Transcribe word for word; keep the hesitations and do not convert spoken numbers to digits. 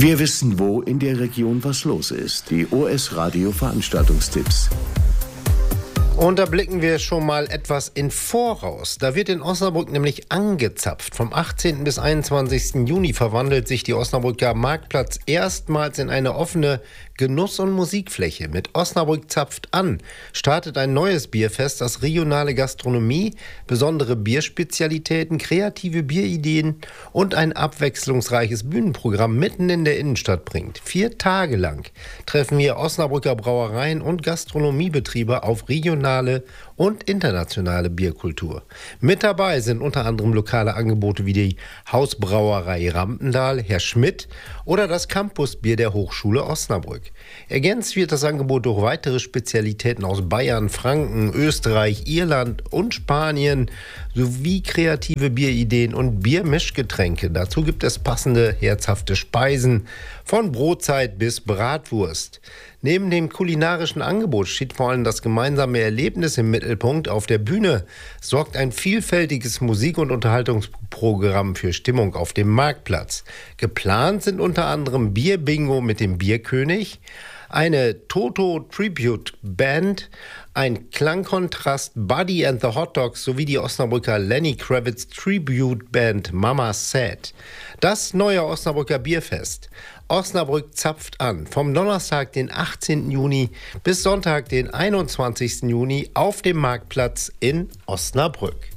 Wir wissen, wo in der Region was los ist. Die O S Radio Veranstaltungstipps. Und da blicken wir schon mal etwas in Voraus. Da wird in Osnabrück nämlich angezapft. Vom achtzehnten bis einundzwanzigsten Juni verwandelt sich die Osnabrücker Marktplatz erstmals in eine offene Genuss- und Musikfläche. Mit Osnabrück zapft an startet ein neues Bierfest, das regionale Gastronomie, besondere Bierspezialitäten, kreative Bierideen und ein abwechslungsreiches Bühnenprogramm mitten in der Innenstadt bringt. Vier Tage lang treffen hier Osnabrücker Brauereien und Gastronomiebetriebe auf regionale und internationale Bierkultur. Mit dabei sind unter anderem lokale Angebote wie die Hausbrauerei Rampendahl, Herr Schmidt oder das Campusbier der Hochschule Osnabrück. Ergänzt wird das Angebot durch weitere Spezialitäten aus Bayern, Franken, Österreich, Irland und Spanien sowie kreative Bierideen und Biermischgetränke. Dazu gibt es passende, herzhafte Speisen von Brotzeit bis Bratwurst. Neben dem kulinarischen Angebot steht vor allem das gemeinsame Erlebnis im Mittelpunkt. Auf der Bühne sorgt ein vielfältiges Musik- und Unterhaltungsprogramm für Stimmung auf dem Marktplatz. Geplant sind unter anderem Bierbingo mit dem Bierkönig, eine Toto-Tribute-Band, ein Klangkontrast Buddy and the Hot Dogs sowie die Osnabrücker Lenny Kravitz Tribute-Band Mama Said. Das neue Osnabrücker Bierfest. Osnabrück zapft an. Vom Donnerstag, den achtzehnten Juni bis Sonntag, den einundzwanzigsten Juni auf dem Marktplatz in Osnabrück.